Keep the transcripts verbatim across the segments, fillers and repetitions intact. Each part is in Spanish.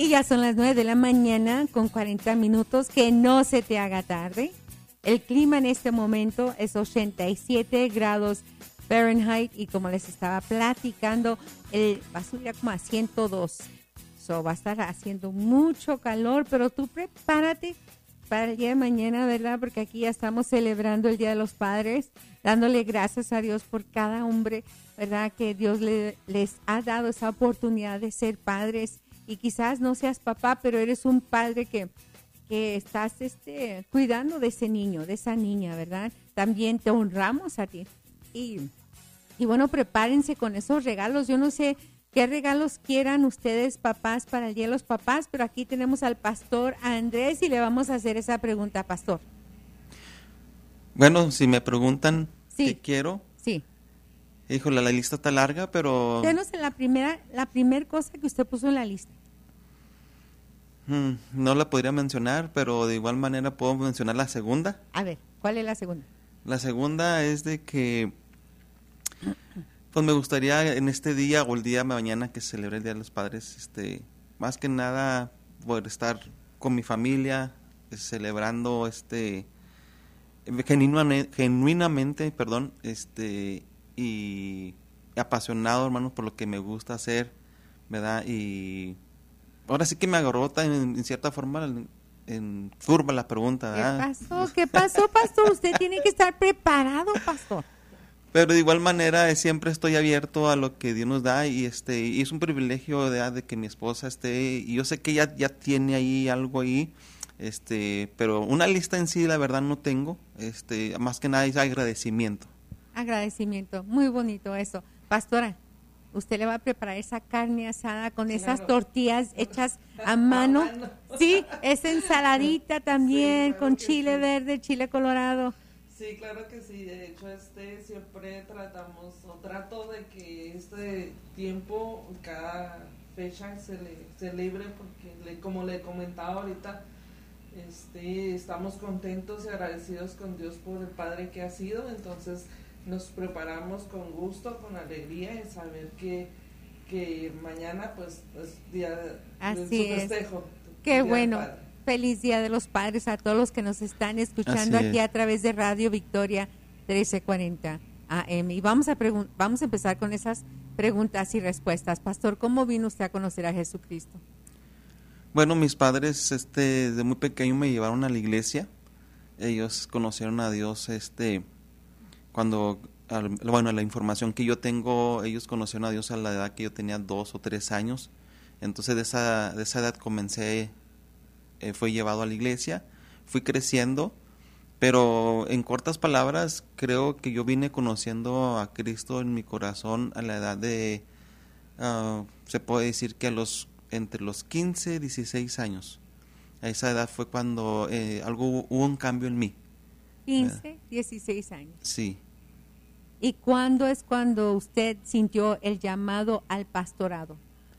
Y ya son las nueve de la mañana con cuarenta minutos, que no se te haga tarde. El clima en este momento es ochenta y siete grados Fahrenheit y como les estaba platicando, el, va a subir como a ciento dos. So, va a estar haciendo mucho calor, pero tú prepárate para el día de mañana, ¿verdad? Porque aquí ya estamos celebrando el Día de los Padres, dándole gracias a Dios por cada hombre, ¿verdad? Que Dios le, les ha dado esa oportunidad de ser padres. Y quizás no seas papá, pero eres un padre que, que estás este, cuidando de ese niño, de esa niña, ¿verdad? También te honramos a ti. Y, y bueno, prepárense con esos regalos. Yo no sé qué regalos quieran ustedes, papás, para el Día de los Papás, pero aquí tenemos al pastor Andrés y le vamos a hacer esa pregunta, pastor. Bueno, si me preguntan sí. qué quiero. Sí. Híjole, la lista está larga, pero... Denos la primera, la primera cosa que usted puso en la lista. Hmm, no la podría mencionar, pero de igual manera puedo mencionar la segunda. A ver, ¿cuál es la segunda? La segunda es de que... Pues me gustaría en este día o el día de mañana que se celebre el Día de los Padres, este, más que nada poder estar con mi familia, celebrando este... Genuinamente, genuinamente perdón, este... y apasionado, hermano, por lo que me gusta hacer, ¿verdad? Y ahora sí que me agarró en, en cierta forma en, en curva la pregunta, ¿verdad? ¿Qué pasó? ¿Qué pasó, pastor? Usted tiene que estar preparado, pastor. Pero de igual manera eh, siempre estoy abierto a lo que Dios nos da y este y es un privilegio de, de que mi esposa esté, y yo sé que ella ya tiene ahí algo ahí, este, pero una lista en sí la verdad no tengo, este, más que nada es agradecimiento. Agradecimiento, muy bonito eso. Pastora, usted le va a preparar esa carne asada con claro. esas tortillas hechas a mano. a mano. Sí, esa ensaladita también, sí, claro con chile sí. verde, chile colorado. Sí, claro que sí. De hecho, este siempre tratamos, o trato de que este tiempo, cada fecha se le celebre, porque le, como le comentaba ahorita, este, estamos contentos y agradecidos con Dios por el Padre que ha sido. Entonces nos preparamos con gusto, con alegría, y saber que, que mañana pues es día de su festejo. Qué bueno. Feliz Día de los Padres a todos los que nos están escuchando aquí a través de Radio Victoria trece cuarenta A M. Y vamos a pregun- vamos a empezar con esas preguntas y respuestas. Pastor, ¿cómo vino usted a conocer a Jesucristo? Bueno, mis padres este desde muy pequeño me llevaron a la iglesia. Ellos conocieron a Dios este cuando, bueno, la información que yo tengo, ellos conocieron a Dios a la edad que yo tenía dos o tres años. Entonces de esa, de esa edad comencé, eh, fui llevado a la iglesia, fui creciendo, pero en cortas palabras creo que yo vine conociendo a Cristo en mi corazón a la edad de, uh, se puede decir que a los, entre los quince y dieciséis años. A esa edad fue cuando eh, algo hubo un cambio en mí. quince, dieciséis años. Sí. ¿Y cuándo es cuando usted sintió el llamado al pastorado?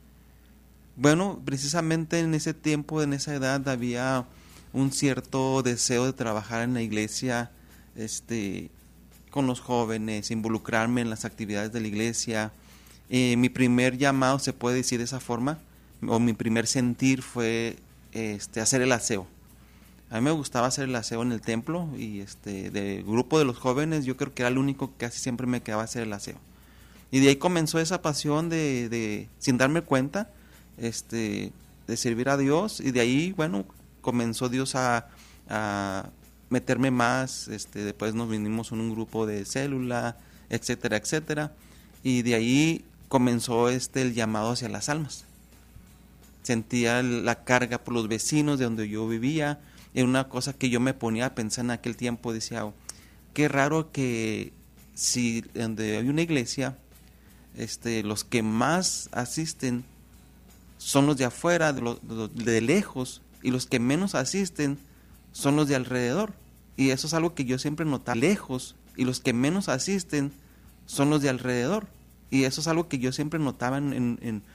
Bueno, precisamente en ese tiempo, en esa edad, había un cierto deseo de trabajar en la iglesia, este, con los jóvenes, involucrarme en las actividades de la iglesia. Eh, mi primer llamado, se puede decir de esa forma, o mi primer sentir fue este, hacer el aseo. A mí me gustaba hacer el aseo en el templo y este del grupo de los jóvenes yo creo que era el único que casi siempre me quedaba a hacer el aseo. Y de ahí comenzó esa pasión de, de sin darme cuenta, este de servir a Dios, y de ahí, bueno, comenzó Dios a, a meterme más, este después nos vinimos en un grupo de célula, etcétera, etcétera, y de ahí comenzó este el llamado hacia las almas. Sentía la carga por los vecinos de donde yo vivía. Era una cosa que yo me ponía a pensar en aquel tiempo, decía, oh, qué raro que si donde hay una iglesia, este, los que más asisten son los de afuera, de, lo, de, de lejos, y los que menos asisten son los de alrededor. Y eso es algo que yo siempre notaba, lejos, y los que menos asisten son los de alrededor. Y eso es algo que yo siempre notaba en, en, en